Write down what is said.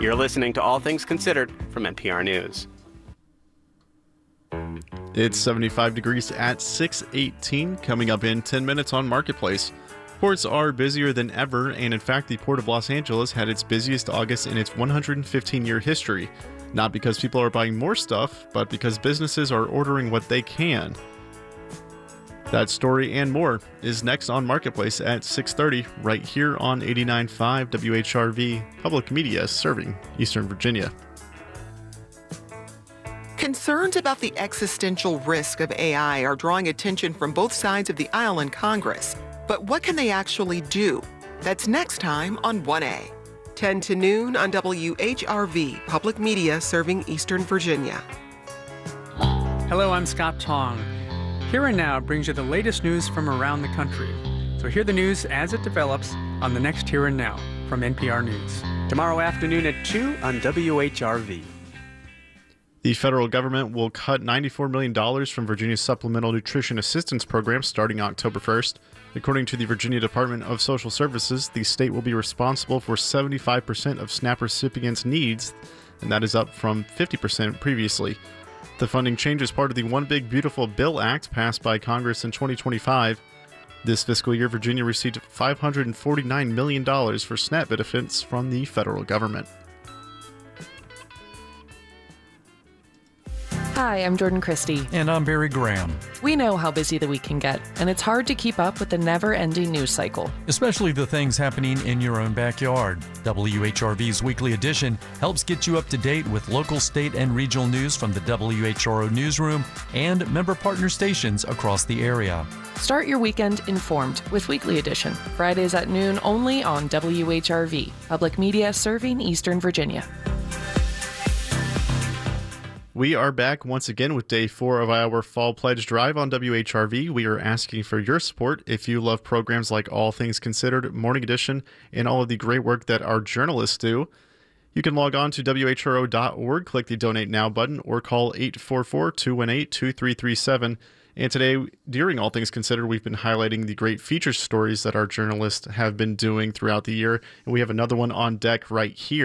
You're listening to All Things Considered from NPR News. It's 75 degrees at 6:18, coming up in 10 minutes on Marketplace. Ports are busier than ever, and in fact, the Port of Los Angeles had its busiest August in its 115-year history. Not because people are buying more stuff, but because businesses are ordering what they can. That story and more is next on Marketplace at 6:30, right here on 89.5 WHRV, public media serving Eastern Virginia. Concerns about the existential risk of AI are drawing attention from both sides of the aisle in Congress. But what can they actually do? That's next time on 1A. 10 to noon on WHRV, public media serving Eastern Virginia. Hello, I'm Scott Tong. Here and Now brings you the latest news from around the country. So hear the news as it develops on the next Here and Now from NPR News. Tomorrow afternoon at 2 on WHRV. The federal government will cut $94 million from Virginia's Supplemental Nutrition Assistance Program starting October 1st. According to the Virginia Department of Social Services, the state will be responsible for 75% of SNAP recipients' needs, and that is up from 50% previously. The funding change is part of the One Big Beautiful Bill Act passed by Congress in 2025. This fiscal year, Virginia received $549 million for SNAP benefits from the federal government. Hi, I'm Jordan Christie. And I'm Barry Graham. We know how busy the week can get, and it's hard to keep up with the never-ending news cycle. Especially the things happening in your own backyard. WHRV's Weekly Edition helps get you up to date with local, state, and regional news from the WHRO newsroom and member partner stations across the area. Start your weekend informed with Weekly Edition, Fridays at noon only on WHRV, public media serving Eastern Virginia. We are back once again with day 4 of our Fall Pledge Drive on WHRV. We are asking for your support if you love programs like All Things Considered, Morning Edition, and all of the great work that our journalists do. You can log on to WHRO.org, click the Donate Now button, or call 844-218-2337. And today, during All Things Considered, we've been highlighting the great feature stories that our journalists have been doing throughout the year. And we have another one on deck right here.